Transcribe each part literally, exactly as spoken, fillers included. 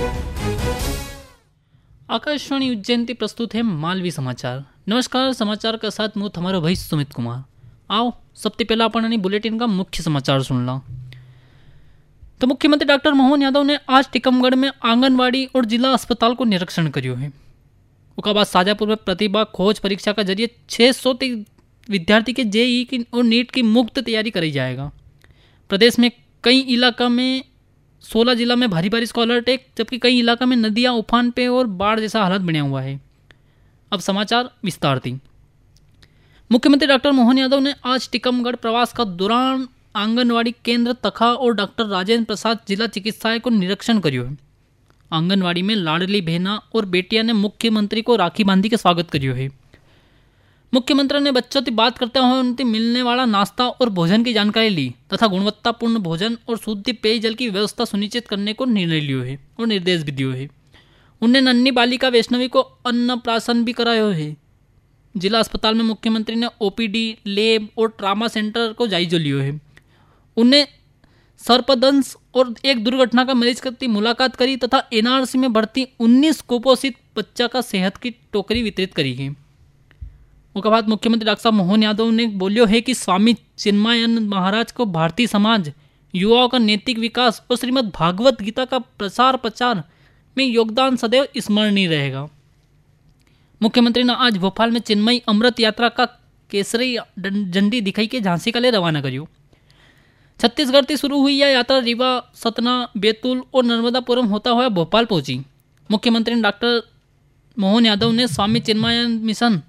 आकाशवाणी उज्जैन થી પ્રસ્તુત है માલવી સમાચાર। नमस्कार, समाचार के साथ मैं हमारा भाई सुमित कुमार। आओ सबसे पहला अपन बुलेटिन का मुख्य समाचार सुन ला। तो मुख्यमंत्री डॉक्टर मोहन यादव ने आज टीकमगढ़ में आंगनवाड़ी और जिला अस्पताल को निरीक्षण करियो है। उसके बाद शाजापुर में प्रतिभा खोज परीक्षा का जरिए छः सौ विद्यार्थी के जेई की और नीट की मुक्त तैयारी करी जाएगा। प्रदेश में कई इलाका में सोलह जिला में भारी बारिश का अलर्ट है, जबकि कई इलाका में नदियां उफान पे और बाढ़ जैसा हालत बना हुआ है। अब समाचार विस्तार थी। मुख्यमंत्री डॉक्टर मोहन यादव ने आज टीकमगढ़ प्रवास का दौरान आंगनवाड़ी केंद्र तखा और डॉक्टर राजेंद्र प्रसाद जिला चिकित्सालय को निरीक्षण करियो है। आंगनवाड़ी में लाडली बहना और बेटिया ने मुख्यमंत्री को राखी बांधी के स्वागत करियो है। मुख्यमंत्री ने बच्चों से बात करते हुए उनसे मिलने वाला नाश्ता और भोजन की जानकारी ली तथा गुणवत्तापूर्ण भोजन और शुद्ध पेयजल की व्यवस्था सुनिश्चित करने को निर्णय लियो है और निर्देश भी दियो है। उनने नन्ही बालिका वैष्णवी को अन्नप्राशन भी करायो है। जिला अस्पताल में मुख्यमंत्री ने ओपीडी, लैब और ट्रामा सेंटर को जायजा लियो है। उनने सर्पदंश और एक दुर्घटना का मरीज की मुलाकात करी तथा एनआरसी में भर्ती उन्नीस कुपोषित बच्चा का सेहत की टोकरी वितरित करी है। उसके बाद मुख्यमंत्री डॉक्टर साहब मोहन यादव ने बोलियो है कि स्वामी चिन्मयानंद महाराज को भारतीय समाज, युवाओं का नैतिक विकास और श्रीमद् भागवत गीता का प्रसार प्रचार में योगदान सदैव स्मरणीय रहेगा। मुख्यमंत्री ने आज भोपाल में चिन्मयी अमृत यात्रा का केसरी झंडी दिखाई के झांसी का लिए रवाना करियो। छत्तीसगढ़ से शुरू हुई यह यात्रा रीवा, सतना, बैतूल और नर्मदापुरम होता हुआ भोपाल पहुंची। मुख्यमंत्री डॉक्टर मोहन यादव ने स्वामी चिन्मयानंद मिशन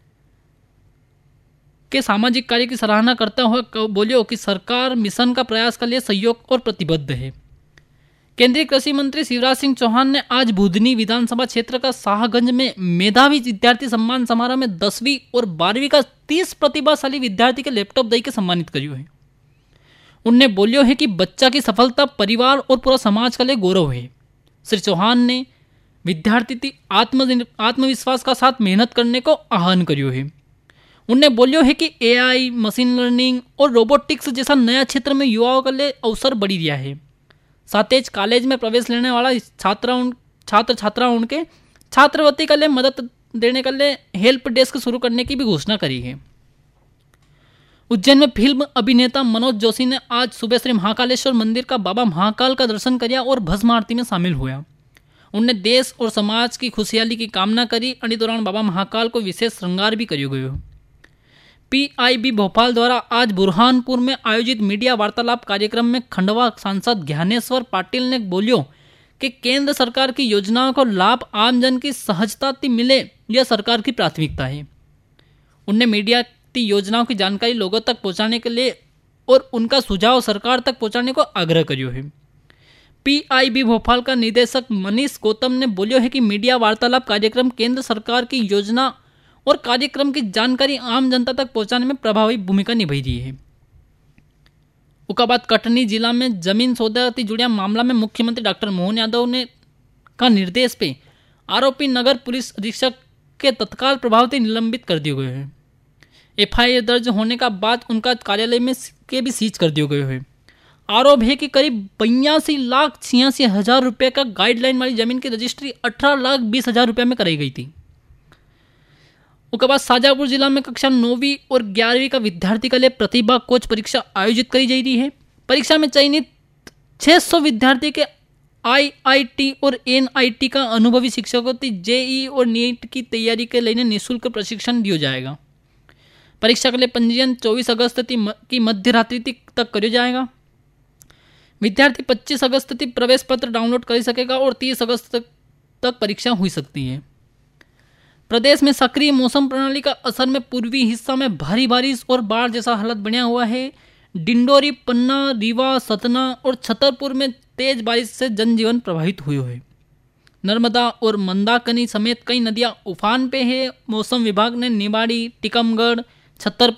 के सामाजिक कार्य की सराहना करते हुए बोलियो कि सरकार मिशन का प्रयास के लिए सहयोग और प्रतिबद्ध है। केंद्रीय कृषि मंत्री शिवराज सिंह चौहान ने आज बुधनी विधानसभा क्षेत्र का शाहगंज में मेधावी विद्यार्थी सम्मान समारोह में दसवीं और बारहवीं का तीस प्रतिभाशाली विद्यार्थी के लैपटॉप दई के सम्मानित करियो है। उनने बोलियो है कि बच्चा की सफलता परिवार और पूरा समाज के लिए गौरव है। श्री चौहान ने विद्यार्थी की आत्म आत्मविश्वास का साथ मेहनत करने को आह्वान करियो है। उनने बोलियो है कि एआई, मशीन लर्निंग और रोबोटिक्स जैसा नया क्षेत्र में युवाओं के लिए अवसर बढ़ी दिया है। साथ ही कॉलेज में प्रवेश लेने वाला छात्रा छात्र छात्रा उनके छात्रवृत्ति के लिए मदद देने के लिए हेल्प डेस्क शुरू करने की भी घोषणा करी है। उज्जैन में फिल्म अभिनेता मनोज जोशी ने आज सुबह श्री महाकालेश्वर मंदिर का बाबा महाकाल का दर्शन किया और भस्म आरती में शामिल हुआ। उनने देश और समाज की खुशहाली की कामना करी। इस दौरान बाबा महाकाल को विशेष श्रृंगार भी करियो गयो। पीआईबी भोपाल द्वारा आज बुरहानपुर में आयोजित मीडिया वार्तालाप कार्यक्रम में खंडवा सांसद ज्ञानेश्वर पाटिल ने बोलियो कि केंद्र सरकार की योजनाओं को लाभ आमजन की सहजता से मिले, यह सरकार की प्राथमिकता है। उनने मीडिया की योजनाओं की जानकारी लोगों तक पहुंचाने के लिए और उनका सुझाव सरकार तक पहुंचाने को आग्रह करियो है। पीआईबी भोपाल का निदेशक मनीष गौतम ने बोलियो है कि मीडिया वार्तालाप कार्यक्रम केंद्र सरकार की योजना और कार्यक्रम की जानकारी आम जनता तक पहुंचाने में प्रभावी भूमिका निभाई रही है। उसके बाद कटनी जिला में जमीन सौदा से जुड़ा मामला में मुख्यमंत्री डॉक्टर मोहन यादव ने का निर्देश पे आरोपी नगर पुलिस अधीक्षक के तत्काल प्रभाव से निलंबित कर दिए गए हैं। एफआईआर दर्ज होने का बाद उनका कार्यालय में के भी सीज कर दिए गए हैं। आरोप है कि करीब बयासी लाख छियासी हजार रुपये का गाइडलाइन वाली जमीन की रजिस्ट्री अठारह लाख बीस हजार रुपये में कराई गई थी। उसके बाद शाजापुर जिला में कक्षा नौवीं और ग्यारहवीं का विद्यार्थी के लिए प्रतिभा खोज परीक्षा आयोजित करी जा रही है। परीक्षा में चयनित छह सौ विद्यार्थी के आईआईटी और एनआईटी का अनुभवी शिक्षकों को जेई और नीट की तैयारी के लिए निःशुल्क प्रशिक्षण दिया जाएगा। परीक्षा के लिए पंजीयन चौबीस अगस्त की मध्य रात्रि तक करा जाएगा। विद्यार्थी पच्चीस अगस्त तक प्रवेश पत्र डाउनलोड कर सकेगा और तीस अगस्त तक, तक परीक्षा हो सकती है। प्रदेश में सक्रिय मौसम प्रणाली का असर में पूर्वी हिस्सा में भारी बारिश और बाढ़ जैसा हालत बना हुआ है। डिंडोरी, पन्ना, रीवा, सतना और छतरपुर में तेज बारिश से जनजीवन प्रभावित हुए है। नर्मदा और मंदाकिनी समेत कई नदियां उफान पे है। मौसम विभाग ने निवाड़ी, टीकमगढ़, छतरपुर